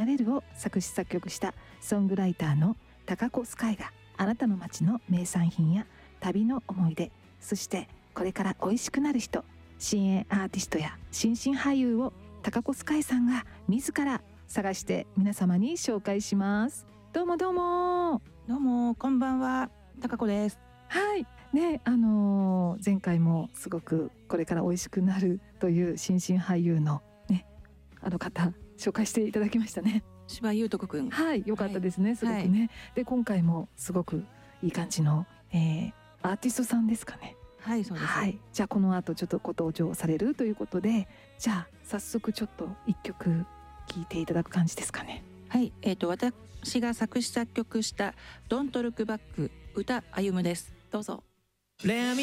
なれるを作詞作曲したソングライターの高子スカイがあなたの街の名産品や旅の思い出、そしてこれから美味しくなる人、新鋭アーティストや新進俳優を高子スカイさんが自ら探して皆様に紹介します。どうもどうもどうもこんばんは、高子です。 はいね、前回もすごくこれから美味しくなるという新進俳優のね、方紹介していただきましたね。 柴裕斗くん。 はい、良かったですね、すごくね。で今回もすごくいい感じの、アーティストさんですかね。 はい、そうです。 はい、じゃあこの後ちょっとご登場されるということで、じゃあ早速ちょっと一曲聴いていただく感じですかね。 はい、私が作詞作曲したDon't Look Back、歌あゆむです。どうぞ。